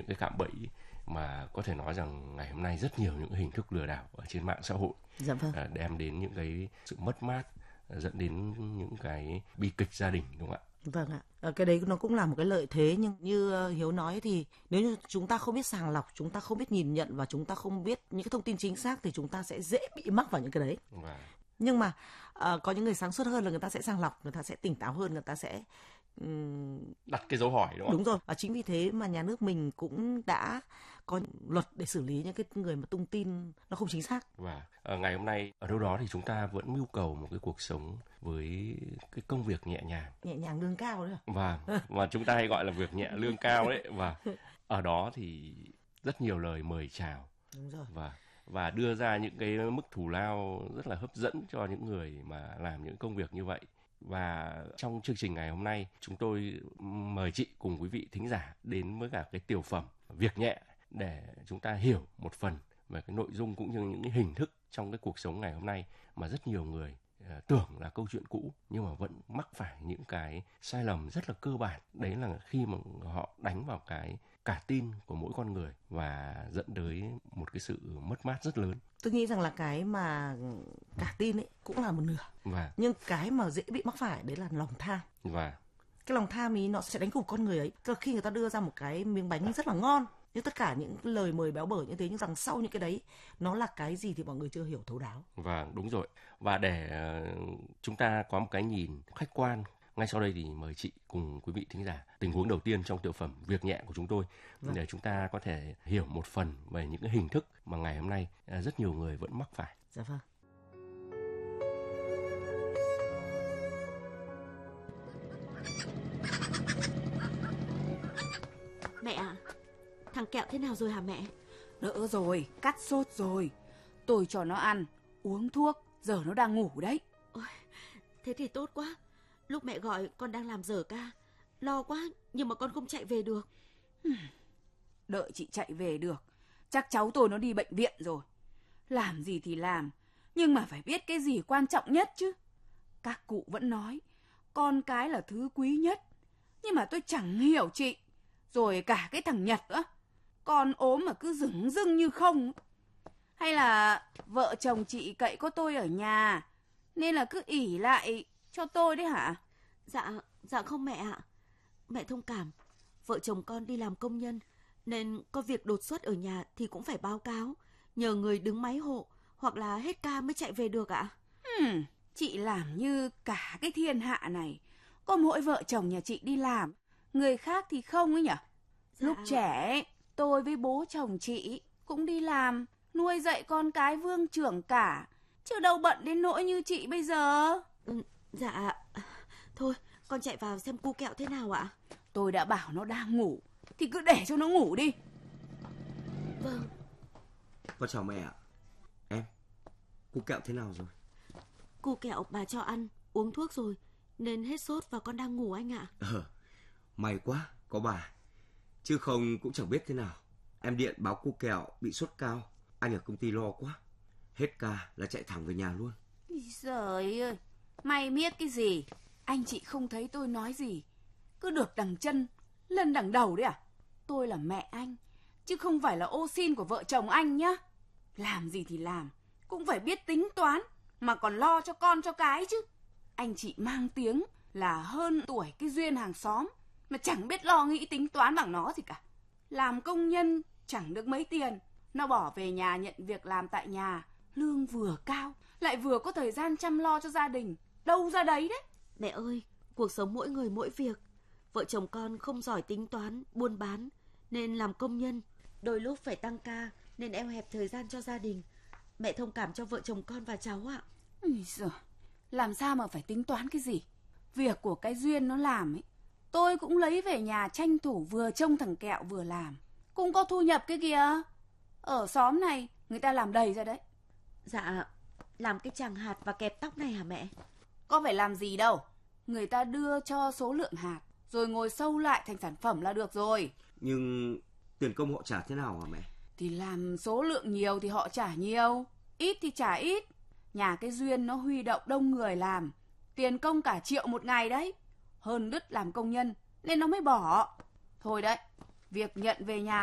những cái cạm bẫy mà có thể nói rằng ngày hôm nay rất nhiều những hình thức lừa đảo ở trên mạng xã hội. Dạ vâng. Đem đến những cái sự mất mát, dẫn đến những cái bi kịch gia đình, đúng không ạ? Vâng ạ, cái đấy nó cũng là một cái lợi thế, nhưng như Hiếu nói thì nếu như chúng ta không biết sàng lọc, chúng ta không biết nhìn nhận và chúng ta không biết những cái thông tin chính xác thì chúng ta sẽ dễ bị mắc vào những cái đấy. Nhưng mà có những người sáng suốt hơn là người ta sẽ sàng lọc, người ta sẽ tỉnh táo hơn, người ta sẽ đặt cái dấu hỏi, đúng không? Đúng rồi, và chính vì thế mà nhà nước mình cũng đã có luật để xử lý những cái người mà tung tin nó không chính xác. Và ngày hôm nay ở đâu đó thì chúng ta vẫn mưu cầu một cái cuộc sống với cái công việc nhẹ nhàng lương cao đấy. Và chúng ta hay gọi là việc nhẹ lương cao đấy. Và ở đó thì rất nhiều lời mời chào. Đúng rồi. Và đưa ra những cái mức thù lao rất là hấp dẫn cho những người mà làm những công việc như vậy. Và trong chương trình ngày hôm nay, chúng tôi mời chị cùng quý vị thính giả đến với cả cái tiểu phẩm Việc Nhẹ để chúng ta hiểu một phần về cái nội dung cũng như những cái hình thức trong cái cuộc sống ngày hôm nay mà rất nhiều người tưởng là câu chuyện cũ nhưng mà vẫn mắc phải những cái sai lầm rất là cơ bản. Đấy là khi mà họ đánh vào cái cả tin của mỗi con người và dẫn tới một cái sự mất mát rất lớn. Tôi nghĩ rằng là cái mà cả tin ấy cũng là một nửa. Nhưng cái mà dễ bị mắc phải đấy là lòng tham. Cái lòng tham ý nó sẽ đánh gục con người ấy. Tức là khi người ta đưa ra một cái miếng bánh rất là ngon, nhưng tất cả những lời mời béo bở như thế, nhưng rằng sau những cái đấy nó là cái gì thì mọi người chưa hiểu thấu đáo. Đúng rồi. Và để chúng ta có một cái nhìn khách quan, ngay sau đây thì mời chị cùng quý vị thính giả tình huống đầu tiên trong tiểu phẩm Việc Nhẹ của chúng tôi để chúng ta có thể hiểu một phần về những cái hình thức mà ngày hôm nay rất nhiều người vẫn mắc phải. Dạ vâng. Mẹ ạ, thằng Kẹo thế nào rồi hả mẹ? Đỡ rồi, cắt sốt rồi. Tôi cho nó ăn, uống thuốc, giờ nó đang ngủ đấy. Ôi, thế thì tốt quá. Lúc mẹ gọi con đang làm dở ca. Lo quá, nhưng mà con không chạy về được. Đợi chị chạy về được, chắc cháu tôi nó đi bệnh viện rồi. Làm gì thì làm, nhưng mà phải biết cái gì quan trọng nhất chứ. Các cụ vẫn nói, con cái là thứ quý nhất. Nhưng mà tôi chẳng hiểu chị. Rồi cả cái thằng Nhật nữa, con ốm mà cứ dửng dưng như không. Hay là vợ chồng chị cậy có tôi ở nhà nên là cứ ỷ lại cho tôi đấy hả? Dạ không mẹ ạ. Mẹ thông cảm, vợ chồng con đi làm công nhân nên có việc đột xuất ở nhà thì cũng phải báo cáo, nhờ người đứng máy hộ hoặc là hết ca mới chạy về được ạ. Chị làm như cả cái thiên hạ này có mỗi vợ chồng nhà chị đi làm, người khác thì không ấy nhỉ? Lúc trẻ tôi với bố chồng chị cũng đi làm, nuôi dạy con cái vương trưởng cả, chứ đâu bận đến nỗi như chị bây giờ. Dạ, thôi con chạy vào xem cu Kẹo thế nào ạ. Tôi đã bảo nó đang ngủ thì cứ để cho nó ngủ đi. Vâng. Con chào mẹ ạ. Em, cu Kẹo thế nào rồi? Cu Kẹo bà cho ăn, uống thuốc rồi nên hết sốt và con đang ngủ anh ạ. May quá, có bà. Chứ không cũng chẳng biết thế nào. Em điện báo cu Kẹo bị sốt cao. Anh ở công ty lo quá. Hết ca là chạy thẳng về nhà luôn. Giời ơi, mày biết cái gì? Anh chị không thấy tôi nói gì, cứ được đằng chân lên đằng đầu đấy à? Tôi là mẹ anh, chứ không phải là ô sin của vợ chồng anh nhá. Làm gì thì làm, cũng phải biết tính toán, mà còn lo cho con cho cái chứ. Anh chị mang tiếng là hơn tuổi cái Duyên hàng xóm, mà chẳng biết lo nghĩ tính toán bằng nó gì cả. Làm công nhân chẳng được mấy tiền, nó bỏ về nhà nhận việc làm tại nhà, lương vừa cao, lại vừa có thời gian chăm lo cho gia đình. Đâu ra đấy đấy. Mẹ ơi, cuộc sống mỗi người mỗi việc. Vợ chồng con không giỏi tính toán, buôn bán nên làm công nhân, đôi lúc phải tăng ca nên eo hẹp thời gian cho gia đình. Mẹ thông cảm cho vợ chồng con và cháu ạ. Giời, làm sao mà phải tính toán cái gì? Việc của cái Duyên nó làm ấy, tôi cũng lấy về nhà tranh thủ vừa trông thằng Kẹo vừa làm, cũng có thu nhập cái kìa. Ở xóm này người ta làm đầy ra đấy. Dạ, làm cái chàng hạt và kẹp tóc này hả mẹ? Có phải làm gì đâu, người ta đưa cho số lượng hạt rồi ngồi sâu lại thành sản phẩm là được rồi. Nhưng tiền công họ trả thế nào hả mẹ? Thì làm số lượng nhiều thì họ trả nhiều, ít thì trả ít. Nhà cái Duyên nó huy động đông người làm, tiền công cả 1 triệu một ngày đấy. Hơn đứt làm công nhân nên nó mới bỏ. Thôi đấy, việc nhận về nhà